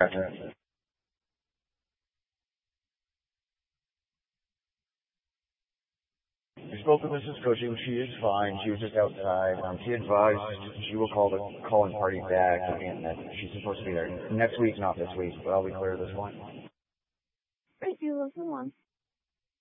We spoke with Mrs. Cushing. She is fine. She was just outside. She advised she will call the calling party back, and that she's supposed to be there next week, not this week, but I'll be clear this one. Thank you. Listen one.